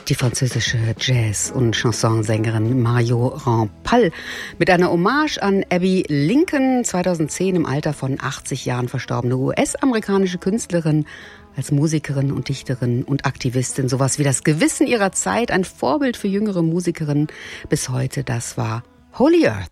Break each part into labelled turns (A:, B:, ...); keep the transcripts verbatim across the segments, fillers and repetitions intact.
A: Die französische Jazz- und Chansonsängerin Mario Rampal mit einer Hommage an Abby Lincoln, zweitausendzehn im Alter von achtzig Jahren verstorbene U S-amerikanische Künstlerin, als Musikerin und Dichterin und Aktivistin, sowas wie das Gewissen ihrer Zeit, ein Vorbild für jüngere Musikerinnen bis heute, das war Holy Earth.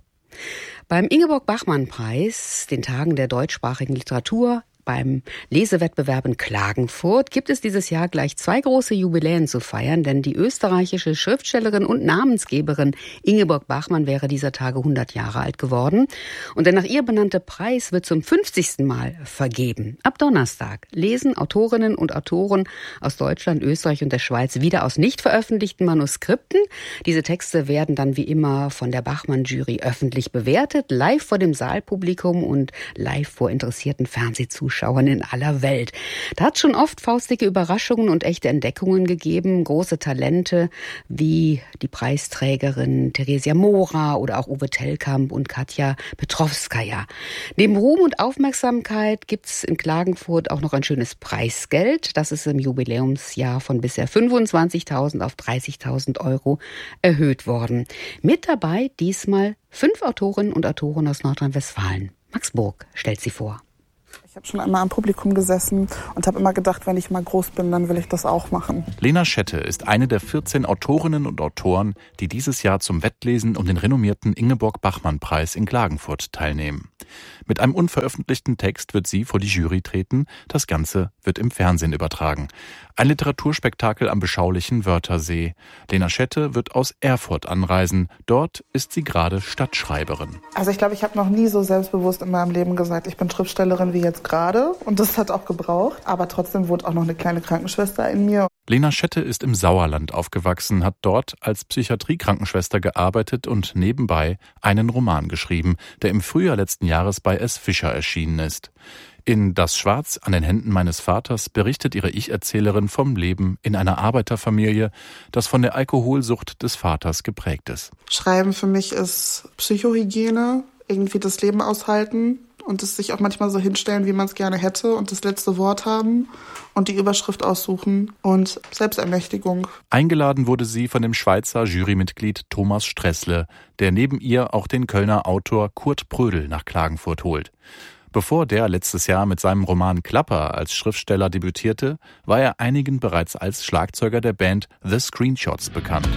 A: Beim Ingeborg-Bachmann-Preis, den Tagen der deutschsprachigen Literatur, beim Lesewettbewerb in Klagenfurt gibt es dieses Jahr gleich zwei große Jubiläen zu feiern, denn die österreichische Schriftstellerin und Namensgeberin Ingeborg Bachmann wäre dieser Tage hundert Jahre alt geworden. Und der nach ihr benannte Preis wird zum fünfzigsten Mal vergeben. Ab Donnerstag lesen Autorinnen und Autoren aus Deutschland, Österreich und der Schweiz wieder aus nicht veröffentlichten Manuskripten. Diese Texte werden dann wie immer von der Bachmann-Jury öffentlich bewertet, live vor dem Saalpublikum und live vor interessierten Fernsehzuschauern in aller Welt. Da hat es schon oft faustdicke Überraschungen und echte Entdeckungen gegeben. Große Talente wie die Preisträgerin Theresia Mora oder auch Uwe Tellkamp und Katja Petrovskaja. Neben Ruhm und Aufmerksamkeit gibt es in Klagenfurt auch noch ein schönes Preisgeld. Das ist im Jubiläumsjahr von bisher fünfundzwanzigtausend auf dreißigtausend Euro erhöht worden. Mit dabei diesmal fünf Autorinnen und Autoren aus Nordrhein-Westfalen. Max Burg stellt sie vor.
B: Ich habe schon einmal am Publikum gesessen und habe immer gedacht, wenn ich mal groß bin, dann will ich das auch machen.
C: Lena Schette ist eine der vierzehn Autorinnen und Autoren, die dieses Jahr zum Wettlesen um den renommierten Ingeborg-Bachmann-Preis in Klagenfurt teilnehmen. Mit einem unveröffentlichten Text wird sie vor die Jury treten. Das Ganze wird im Fernsehen übertragen. Ein Literaturspektakel am beschaulichen Wörthersee. Lena Schette wird aus Erfurt anreisen. Dort ist sie gerade Stadtschreiberin.
B: Also ich glaube, ich habe noch nie so selbstbewusst in meinem Leben gesagt, ich bin Schriftstellerin wie jetzt gerade. Und das hat auch gebraucht. Aber trotzdem wohnt auch noch eine kleine Krankenschwester in mir.
C: Lena Schette ist im Sauerland aufgewachsen, hat dort als Psychiatrie-Krankenschwester gearbeitet und nebenbei einen Roman geschrieben, der im Frühjahr letzten Jahres bei S. Fischer erschienen ist. In Das Schwarz an den Händen meines Vaters berichtet ihre Ich-Erzählerin vom Leben in einer Arbeiterfamilie, das von der Alkoholsucht des Vaters geprägt ist.
B: Schreiben für mich ist Psychohygiene, irgendwie das Leben aushalten und es sich auch manchmal so hinstellen, wie man es gerne hätte und das letzte Wort haben und die Überschrift aussuchen und Selbstermächtigung.
C: Eingeladen wurde sie von dem Schweizer Jurymitglied Thomas Stressle, der neben ihr auch den Kölner Autor Kurt Prödel nach Klagenfurt holt. Bevor der letztes Jahr mit seinem Roman Klapper als Schriftsteller debütierte, war er einigen bereits als Schlagzeuger der Band The Screenshots bekannt.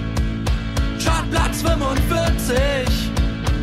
D: Chartplatz fünfundvierzig,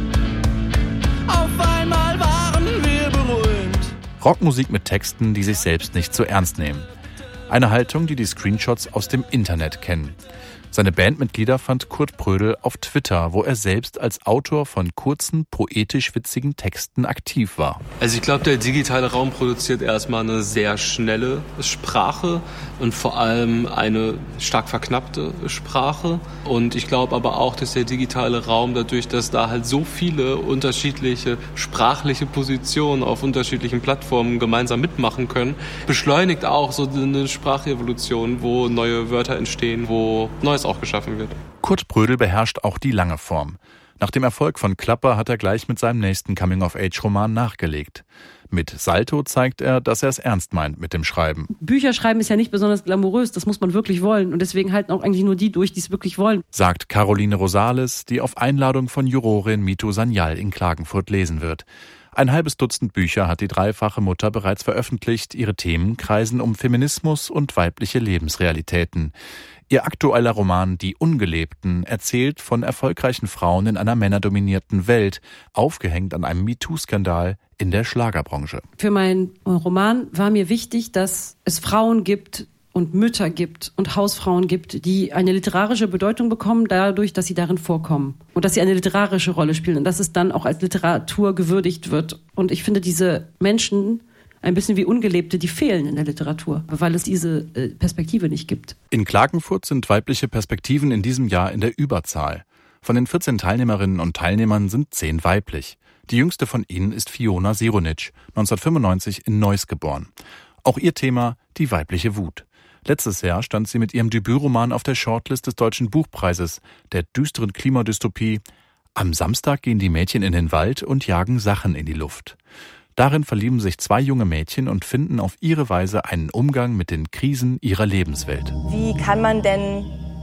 D: auf einmal waren wir berühmt.
C: Rockmusik mit Texten, die sich selbst nicht so ernst nehmen. Eine Haltung, die die Screenshots aus dem Internet kennen. Seine Bandmitglieder fand Kurt Prödel auf Twitter, wo er selbst als Autor von kurzen, poetisch-witzigen Texten aktiv war.
E: Also ich glaube, der digitale Raum produziert erstmal eine sehr schnelle Sprache und vor allem eine stark verknappte Sprache. Und ich glaube aber auch, dass der digitale Raum dadurch, dass da halt so viele unterschiedliche sprachliche Positionen auf unterschiedlichen Plattformen gemeinsam mitmachen können, beschleunigt auch so eine Sprachevolution, wo neue Wörter entstehen, wo Neues auch geschaffen wird.
C: Kurt Prödel beherrscht auch die lange Form. Nach dem Erfolg von Klapper hat er gleich mit seinem nächsten Coming-of-Age-Roman nachgelegt. Mit Salto zeigt er, dass er es ernst meint mit dem Schreiben.
F: Bücher schreiben ist ja nicht besonders glamourös, das muss man wirklich wollen. Und deswegen halten auch eigentlich nur die durch, die es wirklich wollen.
C: Sagt Caroline Rosales, die auf Einladung von Jurorin Mito Sanyal in Klagenfurt lesen wird. Ein halbes Dutzend Bücher hat die dreifache Mutter bereits veröffentlicht. Ihre Themen kreisen um Feminismus und weibliche Lebensrealitäten. Ihr aktueller Roman Die Ungelebten erzählt von erfolgreichen Frauen in einer männerdominierten Welt, aufgehängt an einem MeToo-Skandal in der Schlagerbranche.
F: Für meinen Roman war mir wichtig, dass es Frauen gibt und Mütter gibt und Hausfrauen gibt, die eine literarische Bedeutung bekommen, dadurch, dass sie darin vorkommen und dass sie eine literarische Rolle spielen und dass es dann auch als Literatur gewürdigt wird. Und ich finde, diese Menschen ein bisschen wie Ungelebte, die fehlen in der Literatur, weil es diese äh, Perspektive nicht gibt.
C: In Klagenfurt sind weibliche Perspektiven in diesem Jahr in der Überzahl. Von den vierzehn Teilnehmerinnen und Teilnehmern sind zehn weiblich. Die jüngste von ihnen ist Fiona Sironic, neunzehnhundertfünfundneunzig in Neuss geboren. Auch ihr Thema die weibliche Wut. Letztes Jahr stand sie mit ihrem Debütroman auf der Shortlist des Deutschen Buchpreises, der düsteren Klimadystopie Am Samstag gehen die Mädchen in den Wald und jagen Sachen in die Luft. Darin verlieben sich zwei junge Mädchen und finden auf ihre Weise einen Umgang mit den Krisen ihrer Lebenswelt.
G: Wie kann man denn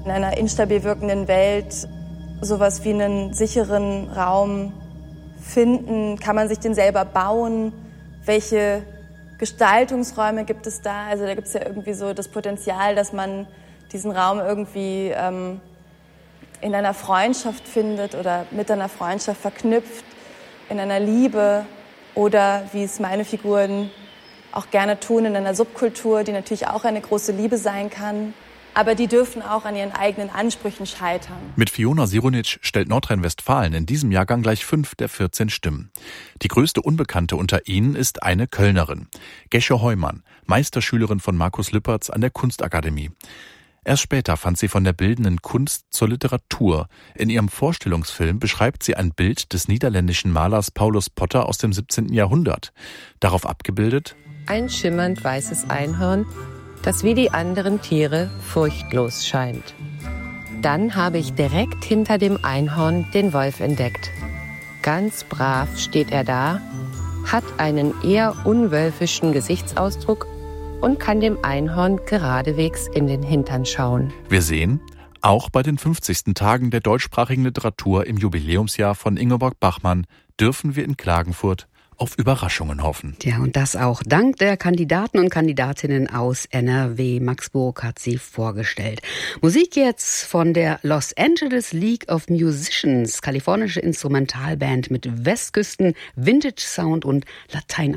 G: in einer instabil wirkenden Welt sowas wie einen sicheren Raum finden? Kann man sich den selber bauen? Welche Gestaltungsräume gibt es da? Also da gibt es ja irgendwie so das Potenzial, dass man diesen Raum irgendwie ähm, in einer Freundschaft findet oder mit einer Freundschaft verknüpft, in einer Liebe oder, wie es meine Figuren auch gerne tun, in einer Subkultur, die natürlich auch eine große Liebe sein kann. Aber die dürfen auch an ihren eigenen Ansprüchen scheitern.
C: Mit Fiona Sironic stellt Nordrhein-Westfalen in diesem Jahrgang gleich fünf der vierzehn Stimmen. Die größte Unbekannte unter ihnen ist eine Kölnerin. Gesche Heumann, Meisterschülerin von Markus Lüpertz an der Kunstakademie. Erst später fand sie von der bildenden Kunst zur Literatur. In ihrem Vorstellungsfilm beschreibt sie ein Bild des niederländischen Malers Paulus Potter aus dem siebzehnten Jahrhundert. Darauf abgebildet:
H: ein schimmernd weißes Einhorn, das wie die anderen Tiere furchtlos scheint. Dann habe ich direkt hinter dem Einhorn den Wolf entdeckt. Ganz brav steht er da, hat einen eher unwölfischen Gesichtsausdruck und kann dem Einhorn geradewegs in den Hintern schauen.
C: Wir sehen, auch bei den fünfzigsten Tagen der deutschsprachigen Literatur im Jubiläumsjahr von Ingeborg Bachmann dürfen wir in Klagenfurt auf Überraschungen hoffen.
A: Ja, und das auch dank der Kandidaten und Kandidatinnen aus N R W. Max Burg hat sie vorgestellt. Musik jetzt von der Los Angeles League of Musicians, kalifornische Instrumentalband mit Westküsten, Vintage Sound und Latein